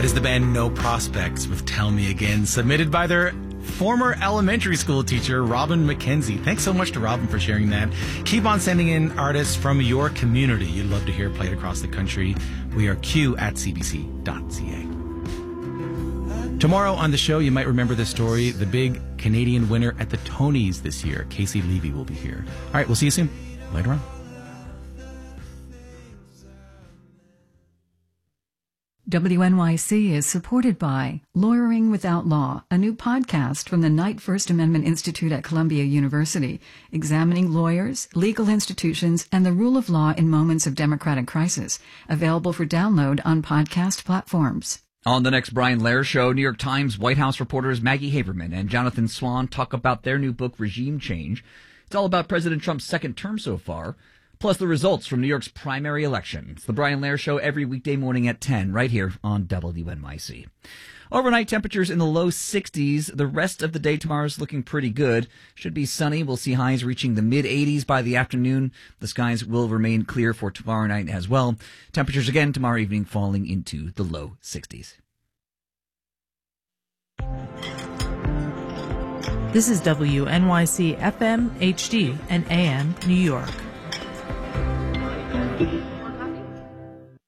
That is the band No Prospects with Tell Me Again, submitted by their former elementary school teacher, Robin McKenzie. Thanks so much to Robin for sharing that. Keep on sending in artists from your community you'd love to hear played across the country. We are q@cbc.ca. Tomorrow on the show, you might remember this story. The big Canadian winner at the Tonys this year, Casey Levy, will be here. All right, we'll see you soon. Later on. WNYC is supported by Lawyering Without Law, a new podcast from the Knight First Amendment Institute at Columbia University, examining lawyers, legal institutions, and the rule of law in moments of democratic crisis. Available for download on podcast platforms. On the next Brian Lehrer Show, New York Times White House reporters Maggie Haberman and Jonathan Swan talk about their new book, Regime Change. It's all about President Trump's second term so far, plus the results from New York's primary election. It's the Brian Lehrer Show every weekday morning at 10, right here on WNYC. Overnight temperatures in the low 60s. The rest of the day tomorrow is looking pretty good. Should be sunny. We'll see highs reaching the mid-80s by the afternoon. The skies will remain clear for tomorrow night as well. Temperatures again tomorrow evening falling into the low 60s. This is WNYC FM, HD, and AM, New York.